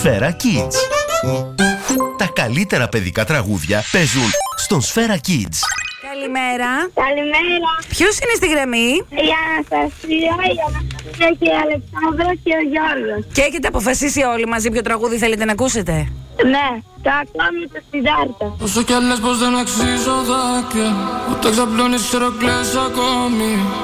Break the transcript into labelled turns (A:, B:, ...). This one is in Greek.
A: Σφαίρα Kids. Τα καλύτερα παιδικά τραγούδια παίζουν στον Σφαίρα Kids.
B: Καλημέρα.
C: Καλημέρα.
B: Ποιος είναι στη γραμμή?
C: Η Αναστασία και η Αλεξάνδρα και ο Γιώργος.
B: Και έχετε αποφασίσει όλοι μαζί ποιο τραγούδι θέλετε να ακούσετε?
C: Ναι, το ακόμη το Σιδάρτα.
D: Όσο κι άλλες πως δεν αξίζω δάκρυα, ούτε ξαπλώνεις ξέρω κλαις ακόμη.